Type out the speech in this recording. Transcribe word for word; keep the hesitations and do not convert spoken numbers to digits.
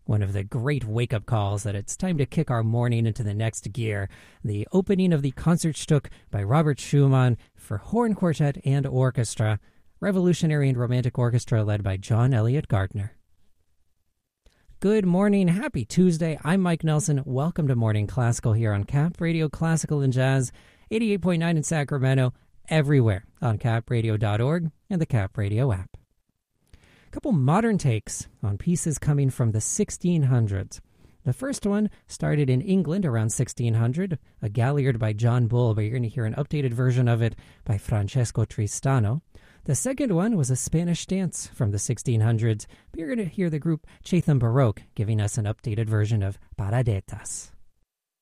one of the great wake-up calls that it's time to kick our morning into the next gear. The opening of the Concertstück by Robert Schumann for horn quartet and orchestra, revolutionary and romantic orchestra led by John Elliott Gardner. Good morning, happy Tuesday. I'm Mike Nelson. Welcome to Morning Classical here on Cap Radio Classical and Jazz, eighty-eight point nine in Sacramento, everywhere on cap radio dot org and the Cap Radio app. A couple modern takes on pieces coming from the sixteen hundreds. The first one started in England around sixteen hundred, a Galliard by John Bull, but you're going to hear an updated version of it by Francesco Tristano. The second one was a Spanish dance from the sixteen hundreds, but you're going to hear the group Chatham Baroque giving us an updated version of Paradetas.